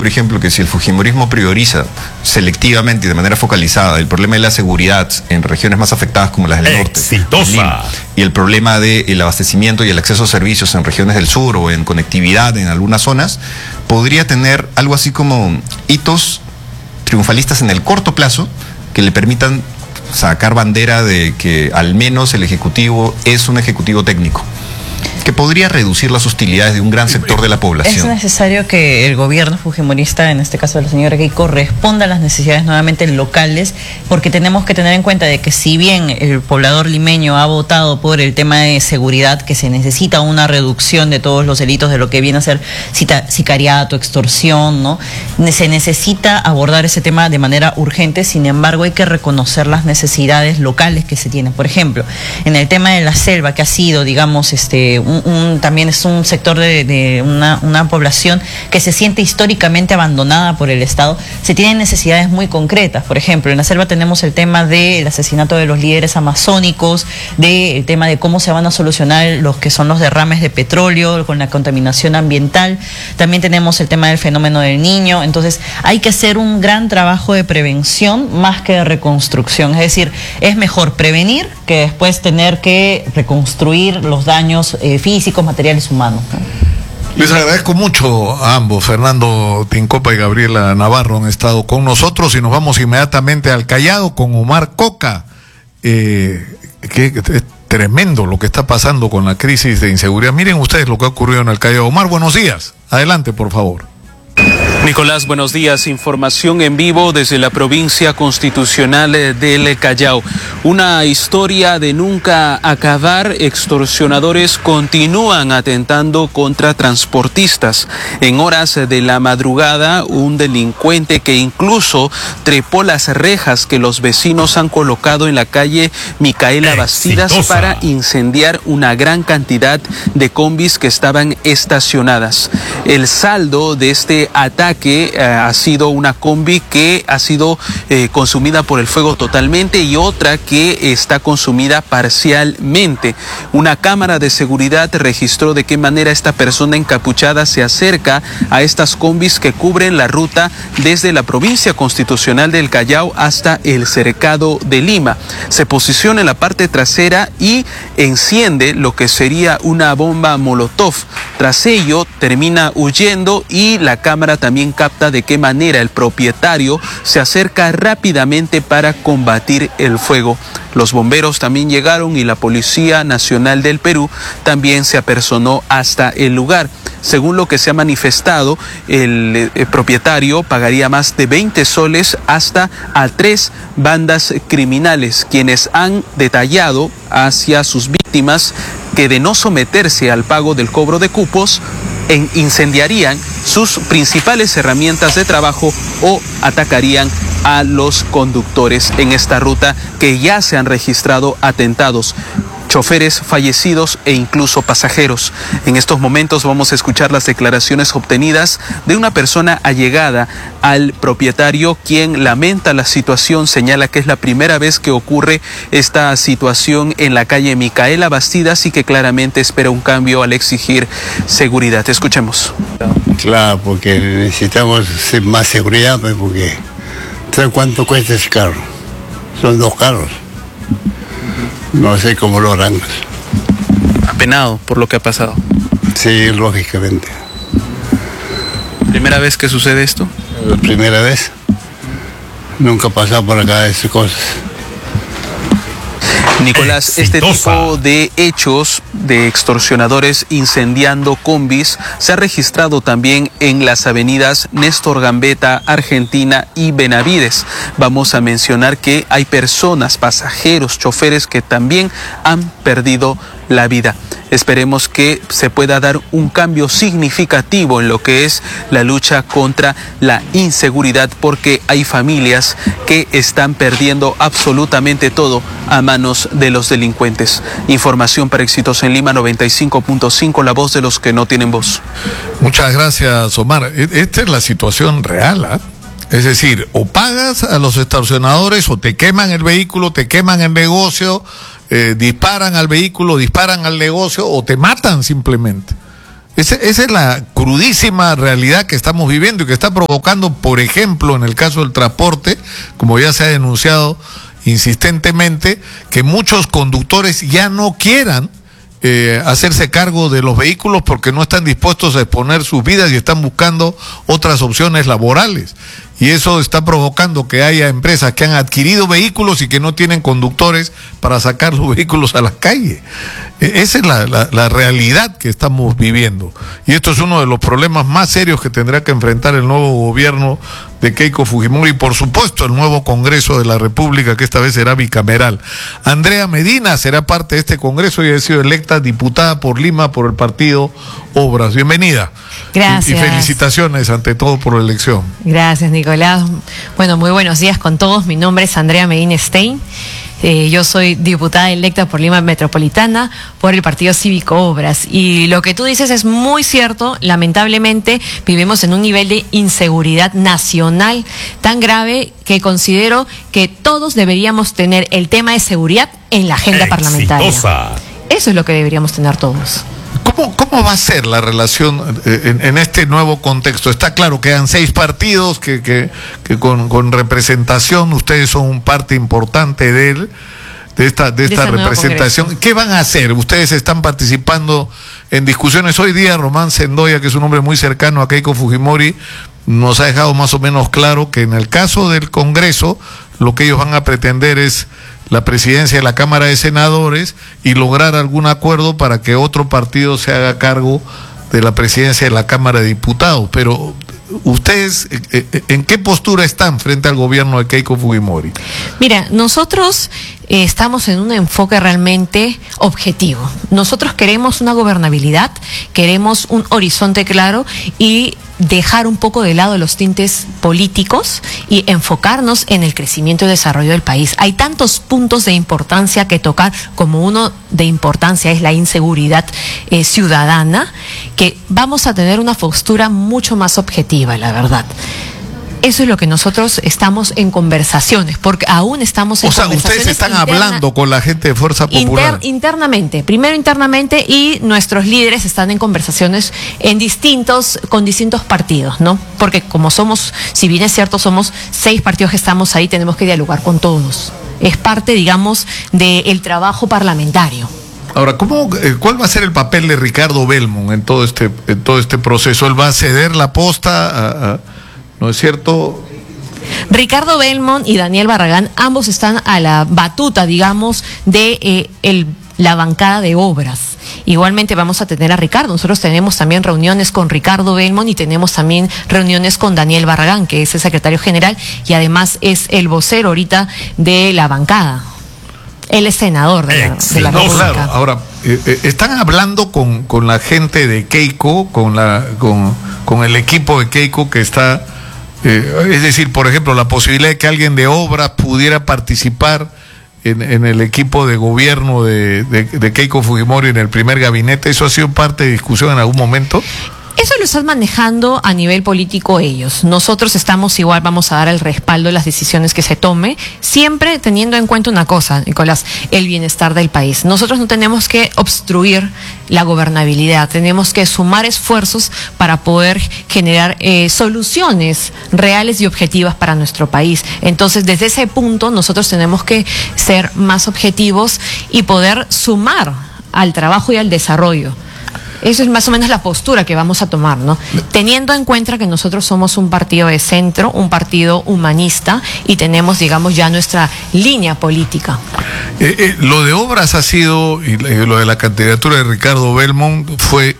por ejemplo, que si el fujimorismo prioriza selectivamente y de manera focalizada el problema de la seguridad en regiones más afectadas como las del norte, Lima, y el problema del abastecimiento y el acceso a servicios en regiones del sur o en conectividad en algunas zonas, podría tener algo así como hitos triunfalistas en el corto plazo que le permitan sacar bandera de que al menos el Ejecutivo es un Ejecutivo técnico, que podría reducir las hostilidades de un gran sector de la población. Es necesario que el gobierno fujimorista, en este caso de la señora Keiko, responda a las necesidades nuevamente locales, porque tenemos que tener en cuenta de que si bien el poblador limeño ha votado por el tema de seguridad, que se necesita una reducción de todos los delitos de lo que viene a ser sicariato, extorsión, ¿no? Se necesita abordar ese tema de manera urgente. Sin embargo, hay que reconocer las necesidades locales que se tienen. Por ejemplo, en el tema de la selva, que ha sido, digamos, también es un sector de una población que se siente históricamente abandonada por el Estado, se tienen necesidades muy concretas. Por ejemplo, en la selva tenemos el tema del asesinato de los líderes amazónicos, del tema de cómo se van a solucionar los que son los derrames de petróleo con la contaminación ambiental. También tenemos el tema del fenómeno del Niño. Entonces hay que hacer un gran trabajo de prevención más que de reconstrucción. Es decir, es mejor prevenir que después tener que reconstruir los daños físicos, materiales, humanos. Les agradezco mucho a ambos. Fernando Tincopa y Gabriela Navarro han estado con nosotros y nos vamos inmediatamente al Callao con Omar Coca. Que es tremendo lo que está pasando con la crisis de inseguridad. Miren ustedes lo que ha ocurrido en el Callao. Omar, buenos días. Adelante, por favor. Nicolás, buenos días. Información en vivo desde la provincia constitucional del Callao. Una historia de nunca acabar. Extorsionadores continúan atentando contra transportistas. En horas de la madrugada, un delincuente que incluso trepó las rejas que los vecinos han colocado en la calle Micaela Bastidas para incendiar una gran cantidad de combis que estaban estacionadas. El saldo de este ataque ha sido una combi que ha sido consumida por el fuego totalmente y otra que está consumida parcialmente. Una cámara de seguridad registró de qué manera esta persona encapuchada se acerca a estas combis que cubren la ruta desde la provincia constitucional del Callao hasta el cercado de Lima. Se posiciona en la parte trasera y enciende lo que sería una bomba molotov. Tras ello termina huyendo y la cámara también capta de qué manera el propietario se acerca rápidamente para combatir el fuego. Los bomberos también llegaron y la Policía Nacional del Perú también se apersonó hasta el lugar. Según lo que se ha manifestado, el propietario pagaría más de 20 soles hasta a 3 bandas criminales, quienes han detallado hacia sus víctimas que de no someterse al pago del cobro de cupos, incendiarían sus principales herramientas de trabajo o atacarían a los conductores en esta ruta, que ya se han registrado atentados, choferes fallecidos e incluso pasajeros. En estos momentos vamos a escuchar las declaraciones obtenidas de una persona allegada al propietario, quien lamenta la situación, señala que es la primera vez que ocurre esta situación en la calle Micaela Bastidas y que claramente espera un cambio al exigir seguridad. Escuchemos. Claro, porque necesitamos más seguridad, porque ¿sabes cuánto cuesta ese carro? Son 2 carros. No sé cómo lo harán. Apenado por lo que ha pasado. Sí, lógicamente. ¿Primera vez que sucede esto? La primera vez. Nunca ha pasado por acá esas cosas. Nicolás, este tipo de hechos de extorsionadores incendiando combis se ha registrado también en las avenidas Néstor Gambetta, Argentina y Benavides. Vamos a mencionar que hay personas, pasajeros, choferes que también han perdido la vida. Esperemos que se pueda dar un cambio significativo en lo que es la lucha contra la inseguridad, porque hay familias que están perdiendo absolutamente todo a manos de los delincuentes. Información para Éxitos en Lima 95.5, la voz de los que no tienen voz. Muchas gracias, Omar. Esta es la situación real, ¿eh? Es decir, o pagas a los extorsionadores o te queman el vehículo, te queman el negocio, disparan al vehículo, disparan al negocio o te matan simplemente. Esa es la crudísima realidad que estamos viviendo y que está provocando, por ejemplo, en el caso del transporte, como ya se ha denunciado insistentemente, que muchos conductores ya no quieran hacerse cargo de los vehículos porque no están dispuestos a exponer sus vidas y están buscando otras opciones laborales. Y eso está provocando que haya empresas que han adquirido vehículos y que no tienen conductores para sacar los vehículos a la calle. Esa es la realidad que estamos viviendo. Y esto es uno de los problemas más serios que tendrá que enfrentar el nuevo gobierno de Keiko Fujimori y, por supuesto, el nuevo Congreso de la República, que esta vez será bicameral. Andrea Medina será parte de este Congreso y ha sido electa diputada por Lima por el partido Obras. Bienvenida. Gracias. Y felicitaciones ante todo por la elección. Gracias, Nicolás. Bueno, muy buenos días con todos. Mi nombre es Andrea Medina Stein. Yo soy diputada electa por Lima Metropolitana por el Partido Cívico Obras. Y lo que tú dices es muy cierto. Lamentablemente vivimos en un nivel de inseguridad nacional tan grave que considero que todos deberíamos tener el tema de seguridad en la agenda parlamentaria. Eso es lo que deberíamos tener todos. ¿Cómo va a ser la relación en este nuevo contexto? Está claro que quedan 6 partidos que con representación, ustedes son parte importante de esta representación. ¿Qué van a hacer? Ustedes están participando en discusiones. Hoy día Román Sendoya, que es un hombre muy cercano a Keiko Fujimori, nos ha dejado más o menos claro que en el caso del Congreso, lo que ellos van a pretender es la presidencia de la Cámara de Senadores y lograr algún acuerdo para que otro partido se haga cargo de la presidencia de la Cámara de Diputados. Pero ¿ustedes en qué postura están frente al gobierno de Keiko Fujimori? Mira, nosotros estamos en un enfoque realmente objetivo. Nosotros queremos una gobernabilidad, queremos un horizonte claro y dejar un poco de lado los tintes políticos y enfocarnos en el crecimiento y desarrollo del país. Hay tantos puntos de importancia que tocar, como uno de importancia es la inseguridad ciudadana, que vamos a tener una postura mucho más objetiva, la verdad. Eso es lo que nosotros estamos en conversaciones, porque aún estamos en conversaciones. O sea, ustedes están hablando con la gente de Fuerza Popular. Primero internamente, y nuestros líderes están en conversaciones con distintos partidos, ¿no? Porque como somos, si bien es cierto, somos 6 partidos que estamos ahí, tenemos que dialogar con todos. Es parte, digamos, del trabajo parlamentario. Ahora, ¿cuál va a ser el papel de Ricardo Belmont en todo este proceso? ¿Él va a ceder la posta ¿no es cierto? Ricardo Belmont y Daniel Barragán, ambos están a la batuta, digamos, de la bancada de Obras. Igualmente vamos a tener a Ricardo. Nosotros tenemos también reuniones con Ricardo Belmont y tenemos también reuniones con Daniel Barragán, que es el secretario general y además es el vocero ahorita de la bancada. Él es senador de la República. Claro. Ahora, están hablando con la gente de Keiko, con el equipo de Keiko que está... es decir, por ejemplo, la posibilidad de que alguien de Obras pudiera participar en el equipo de gobierno de Keiko Fujimori en el primer gabinete. ¿Eso ha sido parte de discusión en algún momento? Eso lo están manejando a nivel político ellos. Nosotros estamos igual, vamos a dar el respaldo a las decisiones que se tome, siempre teniendo en cuenta una cosa, Nicolás, el bienestar del país. Nosotros no tenemos que obstruir la gobernabilidad, tenemos que sumar esfuerzos para poder generar soluciones reales y objetivas para nuestro país. Entonces, desde ese punto, nosotros tenemos que ser más objetivos y poder sumar al trabajo y al desarrollo. Eso es más o menos la postura que vamos a tomar, ¿no? Teniendo en cuenta que nosotros somos un partido de centro, un partido humanista y tenemos, digamos, ya nuestra línea política. Lo de Obras ha sido, y lo de la candidatura de Ricardo Belmont fue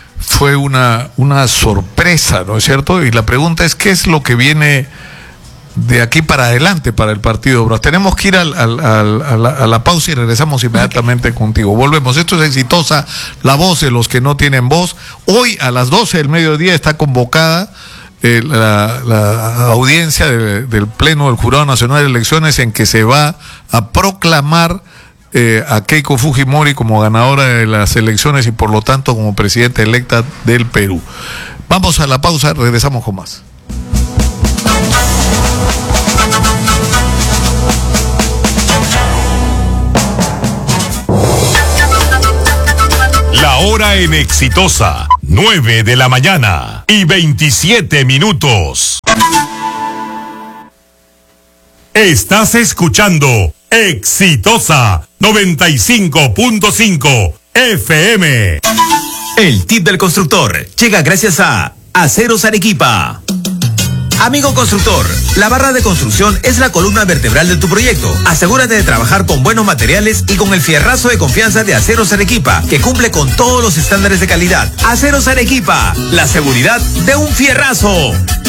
una sorpresa, ¿no es cierto? Y la pregunta es, ¿qué es lo que viene de aquí para adelante para el Partido Obras? Tenemos que ir a la pausa y regresamos inmediatamente contigo. Volvemos. Esto es Exitosa, la voz de los que no tienen voz. Hoy a las 12 del mediodía está convocada la audiencia del Pleno del Jurado Nacional de Elecciones, en que se va a proclamar a Keiko Fujimori como ganadora de las elecciones y por lo tanto como presidenta electa del Perú. Vamos a la pausa, regresamos con más. La hora en Exitosa 9 de la mañana y 27 minutos. Estás escuchando Exitosa 95.5 FM. El tip del constructor llega gracias a Aceros Arequipa. Amigo constructor, la barra de construcción es la columna vertebral de tu proyecto. Asegúrate de trabajar con buenos materiales y con el fierrazo de confianza de Aceros Arequipa, que cumple con todos los estándares de calidad. Aceros Arequipa, la seguridad de un fierrazo.